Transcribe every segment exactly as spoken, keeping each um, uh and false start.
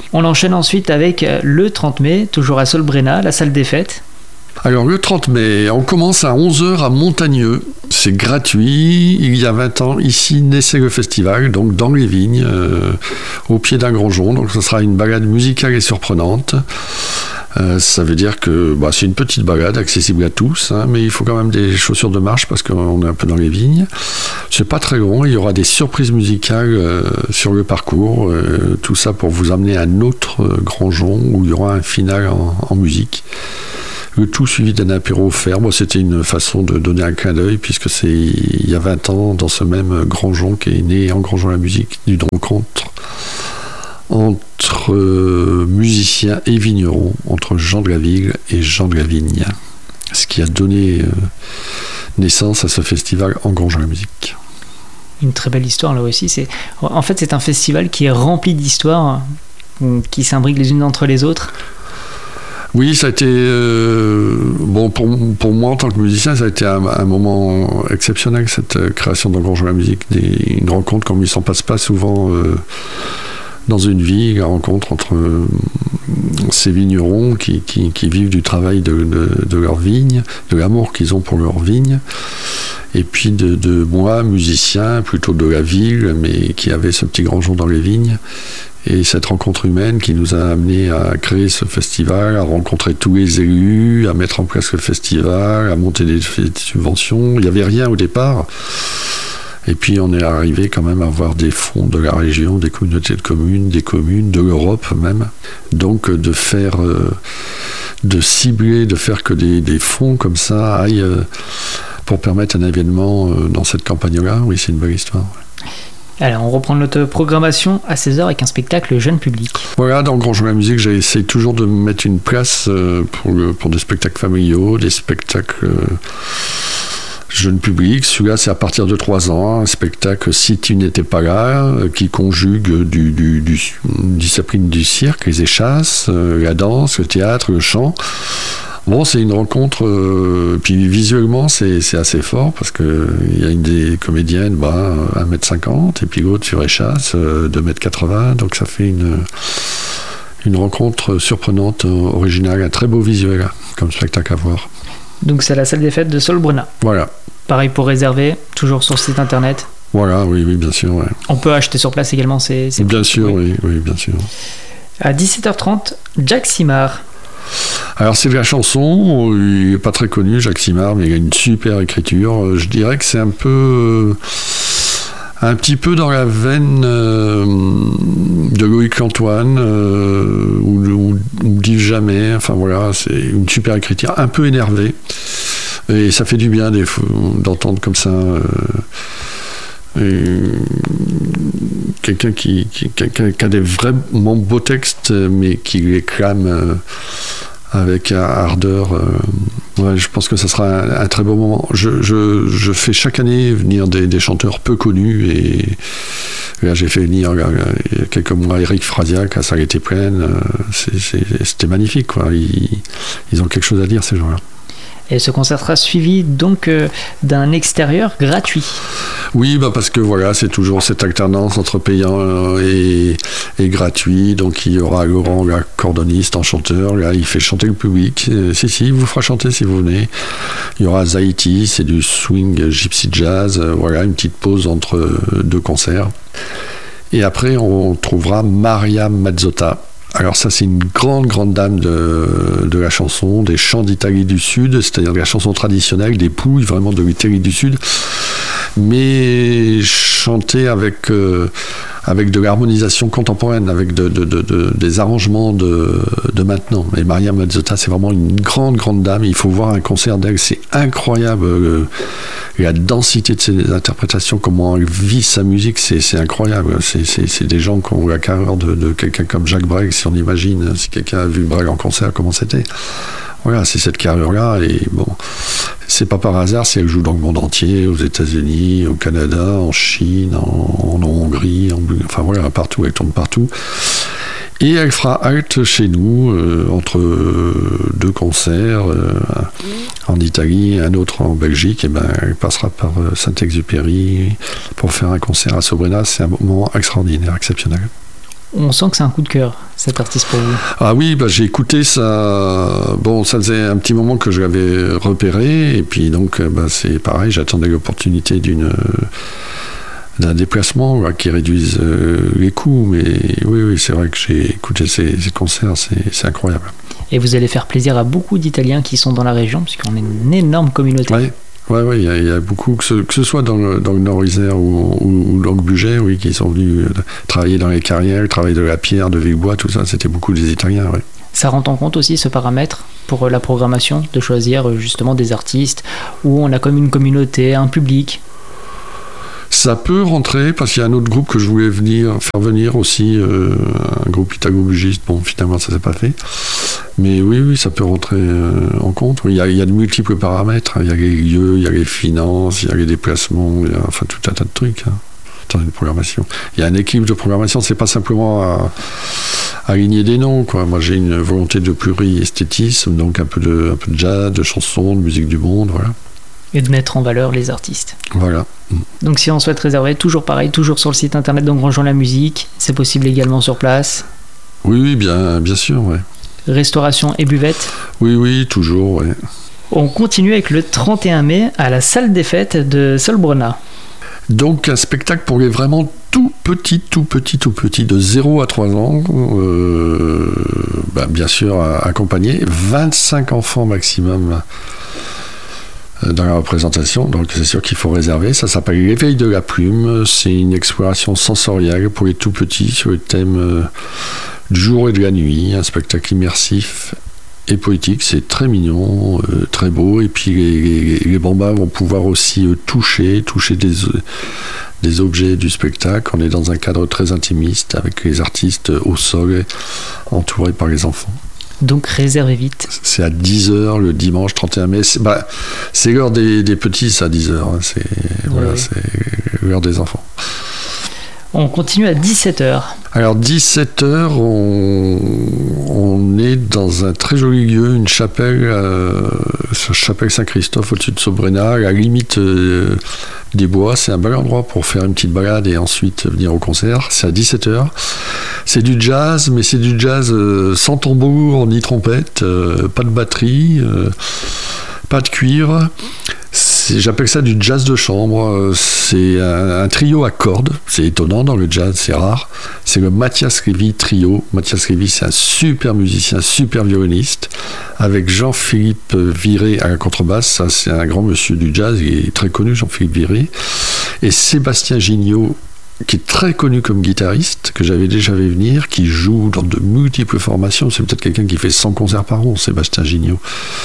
On enchaîne ensuite avec le trente mai, toujours à Solbrena, la salle des fêtes. Alors le trente mai, on commence à onze heures à Montagneux, c'est gratuit, il y a vingt ans, ici naissait le festival, donc dans les vignes, euh, au pied d'un grangeon, donc ce sera une balade musicale et surprenante. Euh, ça veut dire que bah, c'est une petite balade accessible à tous, hein, mais il faut quand même des chaussures de marche parce qu'on est un peu dans les vignes. C'est pas très long, il y aura des surprises musicales euh, sur le parcours, euh, tout ça pour vous amener à un autre euh, grangeon où il y aura un final en, en musique. Le tout suivi d'un apéro offert. Moi, c'était une façon de donner un clin d'œil, puisque c'est il y a vingt ans, dans ce même grangeon qui est né en grangeon la musique, d'une rencontre entre euh, musiciens et vignerons, entre Jean de la Ville et Jean de la Vigne. Ce qui a donné euh, naissance à ce festival en grangeon la musique. Une très belle histoire là aussi. C'est... En fait, c'est un festival qui est rempli d'histoires, qui s'imbriquent les unes entre les autres. Oui, ça a été euh, bon pour, pour moi en tant que musicien, ça a été un, un moment exceptionnel, cette euh, création de grangeon la musique, des, une rencontre comme il s'en passe pas souvent euh, dans une vie, la rencontre entre euh, ces vignerons qui, qui, qui vivent du travail de, de, de leur vigne, de l'amour qu'ils ont pour leur vigne, et puis de, de moi, musicien, plutôt de la ville, mais qui avait ce petit grangeon dans les vignes. Et cette rencontre humaine qui nous a amené à créer ce festival, à rencontrer tous les élus, à mettre en place le festival, à monter des subventions. Il n'y avait rien au départ. Et puis on est arrivé quand même à avoir des fonds de la région, des communautés de communes, des communes, de l'Europe même. Donc de faire, de cibler, de faire que des, des fonds comme ça aillent pour permettre un événement dans cette campagne-là. Oui, c'est une belle histoire. Alors, on reprend notre programmation à seize heures avec un spectacle jeune public. Voilà, dans Grangeon la musique, j'essaie toujours de mettre une place pour, le, pour des spectacles familiaux, des spectacles jeune public. Celui-là, c'est à partir de trois ans, un spectacle Si tu n'étais pas là, qui conjugue du, du, du, une discipline du cirque, les échasses, la danse, le théâtre, le chant. Bon, c'est une rencontre, euh, puis visuellement, c'est, c'est assez fort, parce qu'il y a une des comédiennes, bah, un mètre cinquante, et puis l'autre sur échasse, euh, deux mètres quatre-vingts, donc ça fait une, une rencontre surprenante, originale, un très beau visuel, comme spectacle à voir. Donc c'est à la salle des fêtes de Solbrena. Voilà. Pareil pour réserver, toujours sur le site internet. Voilà, oui, oui, bien sûr. Ouais. On peut acheter sur place également, c'est, c'est bien sûr, oui. oui, oui, bien sûr. À dix-sept heures trente, Jacques Simard. Alors c'est de la chanson, il n'est pas très connu, Jacques Simard, mais il a une super écriture. Je dirais que c'est un peu, un petit peu dans la veine euh, de Loïc Antoine euh, ou, ou, ou d'Yves Jamais. Enfin voilà, c'est une super écriture, un peu énervée, et ça fait du bien des fois, d'entendre comme ça. Euh, Et quelqu'un qui, qui, qui, qui a des vraiment beaux textes, mais qui les clame euh, avec ardeur. Euh, ouais, je pense que ça sera un, un très beau moment. Je, je, je fais chaque année venir des, des chanteurs peu connus, et là j'ai fait venir là, il y a quelques mois Eric Frasiac à Ça était pleine. Euh, c'est, c'est, c'était magnifique, quoi. Ils, ils ont quelque chose à dire, ces gens-là. Et ce concert sera suivi donc euh, d'un extérieur gratuit. Oui, bah parce que voilà, c'est toujours cette alternance entre payant et, et gratuit. Donc il y aura Laurent, l'accordoniste, en chanteur. Là, il fait chanter le public. Euh, si, si, il vous fera chanter si vous venez. Il y aura Zaïti, c'est du swing gypsy jazz. Euh, voilà, une petite pause entre euh, deux concerts. Et après, on trouvera Maria Mazzotta. Alors ça, c'est une grande, grande dame de, de la chanson, des chants d'Italie du Sud, c'est-à-dire de la chanson traditionnelle, des pouilles, vraiment de l'Italie du Sud, mais chantée avec, euh, avec de l'harmonisation contemporaine, avec de, de, de, de, des arrangements de, de maintenant. Et Maria Mazzotta, c'est vraiment une grande, grande dame. Il faut voir un concert d'elle, c'est incroyable. Euh, la densité de ses interprétations, comment elle vit sa musique, c'est, c'est incroyable. C'est, c'est, c'est des gens qui ont la carrière de, de quelqu'un comme Jacques Brel, si on imagine, si quelqu'un a vu Brel en concert, comment c'était. Voilà, c'est cette carrière-là, et bon, c'est pas par hasard si elle joue dans le monde entier, aux États-Unis, au Canada, en Chine, en, en Hongrie, en, enfin voilà, partout, elle tourne partout. Et elle fera halte chez nous, euh, entre euh, deux concerts, euh, en Italie et un autre en Belgique. Et ben, elle passera par euh, Saint-Exupéry pour faire un concert à Solbrena. C'est un moment extraordinaire, exceptionnel. On sent que c'est un coup de cœur, cet artiste pour vous. Ah oui, bah, j'ai écouté ça. Bon, ça faisait un petit moment que je l'avais repéré, et puis donc bah, c'est pareil, j'attendais l'opportunité d'une, d'un déplacement là, qui réduise euh, les coûts, mais oui, oui, c'est vrai que j'ai écouté ces, ces concerts, c'est, c'est incroyable. Et vous allez faire plaisir à beaucoup d'Italiens qui sont dans la région, puisqu'on est une énorme communauté. Oui. Oui, ouais, il y, y a beaucoup, que ce, que ce soit dans le, dans le Nord-Isère ou, ou, ou Longue-Bugey, oui, qui sont venus travailler dans les carrières, travailler de la pierre, de Villebois, tout ça, c'était beaucoup des Italiens, oui. Ça rentre en compte aussi ce paramètre pour la programmation, de choisir justement des artistes où on a comme une communauté, un public. Ça peut rentrer, parce qu'il y a un autre groupe que je voulais venir, faire venir aussi, euh, un groupe italo-bugiste. Bon, finalement, ça s'est pas fait. Mais oui, oui, ça peut rentrer euh, en compte. Il y, a, il y a de multiples paramètres. Il y a les lieux, il y a les finances, il y a les déplacements, il y a enfin tout un tas de trucs hein, dans une programmation. Il y a une équipe de programmation, c'est pas simplement à, à aligner des noms, quoi. Moi, j'ai une volonté de pluriesthétisme, donc un peu de, un peu de jazz, de chansons, de musique du monde, voilà. Et de mettre en valeur les artistes. Voilà. Donc si on souhaite réserver, toujours pareil, toujours sur le site internet d'Engrangeons la musique, c'est possible également sur place. Oui, oui, bien, bien sûr, ouais. Restauration et buvette. Oui, oui, toujours, ouais. On continue avec le trente et un mai à la salle des fêtes de Solbrena. Donc un spectacle pour les vraiment tout petits, tout petits, tout petits, de zéro à trois ans, euh, bah, bien sûr accompagné, vingt-cinq enfants maximum dans la représentation, donc c'est sûr qu'il faut réserver. Ça s'appelle L'éveil de la plume, c'est une exploration sensorielle pour les tout petits sur le thème du jour et de la nuit, un spectacle immersif et poétique, c'est très mignon, euh, très beau, et puis les, les, les bambins vont pouvoir aussi euh, toucher, toucher des, euh, des objets du spectacle. On est dans un cadre très intimiste avec les artistes au sol, entourés par les enfants. Donc réservez vite. C'est à dix heures le dimanche trente et un mai. C'est, bah, c'est l'heure des, des petits, c'est à dix heures. Hein. C'est, oui, voilà, oui. C'est l'heure des enfants. On continue à dix-sept heures. Alors dix-sept heures, on, on est dans un très joli lieu, une chapelle, euh, chapelle Saint-Christophe au-dessus de Solbrena, à la limite euh, des bois. C'est un bel endroit pour faire une petite balade et ensuite venir au concert. C'est à dix-sept heures. C'est du jazz, mais c'est du jazz euh, sans tambour ni trompette, euh, pas de batterie, euh, pas de cuivre. C'est, j'appelle ça du jazz de chambre. C'est un, un trio à cordes. C'est étonnant dans le jazz, c'est rare. C'est le Mathias Rivi trio. Mathias Rivi, c'est un super musicien, super violoniste, avec Jean-Philippe Viré à la contrebasse. Ça, c'est un grand monsieur du jazz. Il est très connu, Jean-Philippe Viré. Et Sébastien Gignot, qui est très connu comme guitariste, que j'avais déjà vu venir, qui joue dans de multiples formations. C'est peut-être quelqu'un qui fait cent concerts par an, Sébastien Gignot.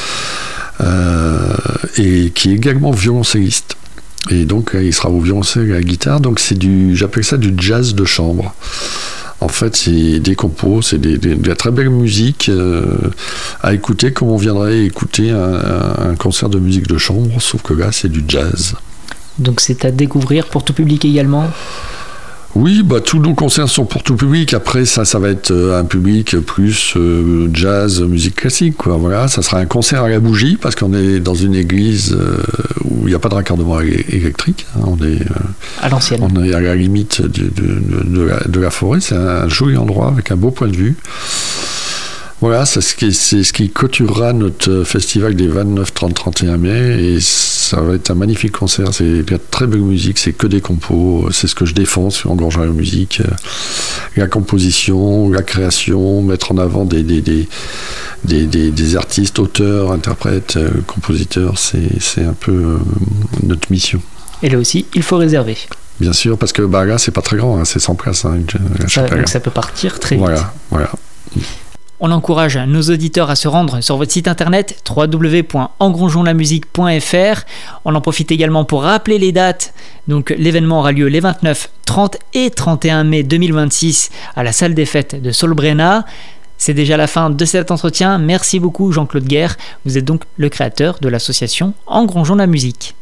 Euh, et qui est également violoncelliste. Et donc il sera au violoncelle et à la guitare. Donc c'est du, j'appelle ça du jazz de chambre. En fait, c'est des compos, c'est des, des, de la très belle musique euh, à écouter comme on viendrait écouter un, un concert de musique de chambre, sauf que là c'est du jazz. Donc c'est à découvrir pour tout public également. Oui, bah, tous nos concerts sont pour tout public. Après, ça, ça va être un public plus euh, jazz, musique classique, quoi. Voilà, ça sera un concert à la bougie parce qu'on est dans une église euh, où il n'y a pas de raccordement électrique. Hein. On est euh, à l'ancienne. On est à la limite de, de, de, la, de la forêt. C'est un joli endroit avec un beau point de vue. Voilà, c'est ce qui, c'est ce qui clôturera notre festival des vingt-neuf, trente, trente et un mai, et ça va être un magnifique concert. C'est de la très belle musique, c'est que des compos, c'est ce que je défends sur Engrangeons la musique. La composition, la création, mettre en avant des, des, des, des, des, des artistes, auteurs, interprètes, compositeurs, c'est, c'est un peu euh, notre mission. Et là aussi, il faut réserver. Bien sûr, parce que bah, là, c'est pas très grand, hein, c'est cent places. Hein, ça, donc ça peut partir très vite. Voilà, voilà. On encourage nos auditeurs à se rendre sur votre site internet w w w point engrangeons la musique point f r. On en profite également pour rappeler les dates. Donc l'événement aura lieu les vingt-neuf, trente et trente et un mai deux mille vingt-six à la salle des fêtes de Solbrena. C'est déjà la fin de cet entretien. Merci beaucoup Jean-Claude Guerre. Vous êtes donc le créateur de l'association Engrangeons la musique.